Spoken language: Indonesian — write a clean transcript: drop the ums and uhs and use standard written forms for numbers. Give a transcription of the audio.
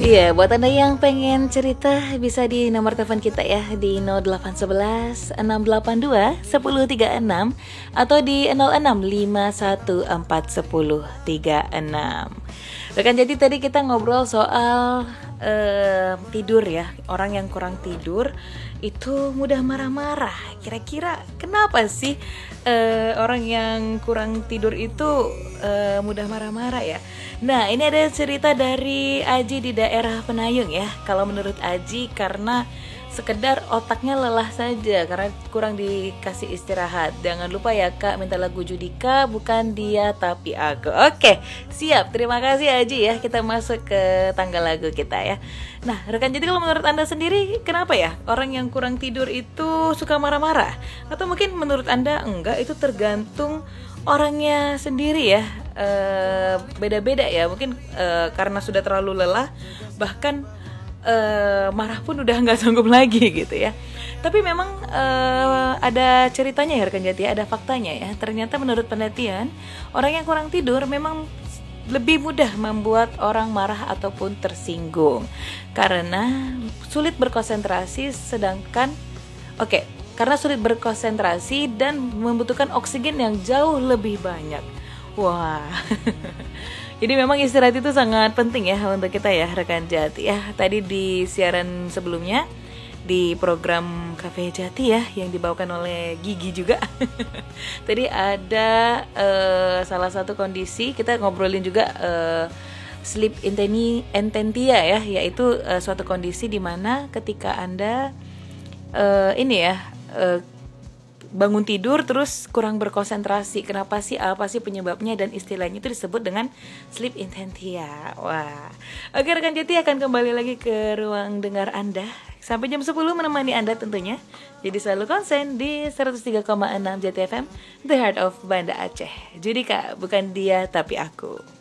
Iya, buat Anda yang pengen cerita bisa di nomor telepon kita ya di 0811 682 1036 atau di 0651411036. Rekan, jadi tadi kita ngobrol soal tidur ya. Orang yang kurang tidur itu mudah marah-marah. Kira-kira kenapa sih orang yang kurang tidur itu mudah marah-marah ya? Nah, ini ada cerita dari Aji di daerah Penayung ya. Kalau menurut Aji karena sekedar otaknya lelah saja karena kurang dikasih istirahat. Jangan lupa ya Kak, minta lagu Judika, bukan dia tapi aku. Oke, siap. Terima kasih Aji ya. Kita masuk ke tanggal lagu kita ya. Nah, rekan, jadi kalau menurut Anda sendiri kenapa ya orang yang kurang tidur itu suka marah-marah? Atau mungkin menurut Anda enggak, itu tergantung orangnya sendiri ya. Beda-beda ya. Mungkin karena sudah terlalu lelah, bahkan marah pun udah nggak sanggup lagi gitu ya. Tapi memang ada ceritanya ya rekan Jati, ada faktanya ya. Ternyata menurut penelitian, orang yang kurang tidur memang lebih mudah membuat orang marah ataupun tersinggung karena sulit berkonsentrasi karena sulit berkonsentrasi dan membutuhkan oksigen yang jauh lebih banyak. Wah. Jadi memang istirahat itu sangat penting ya untuk kita ya rekan Jati ya. Tadi di siaran sebelumnya di program Cafe Jati ya yang dibawakan oleh Gigi juga. Tadi ada salah satu kondisi kita ngobrolin juga sleep intentia ya, yaitu suatu kondisi di mana ketika Anda bangun tidur terus kurang berkonsentrasi. Kenapa sih? Apa sih penyebabnya? Dan istilahnya itu disebut dengan sleep intentia. Wah. Oke rekan Jati, akan kembali lagi ke ruang dengar Anda sampai jam 10 menemani Anda tentunya. Jadi selalu konsen di 103,6 Jati FM, The Heart of Banda Aceh. Judika, bukan dia tapi aku.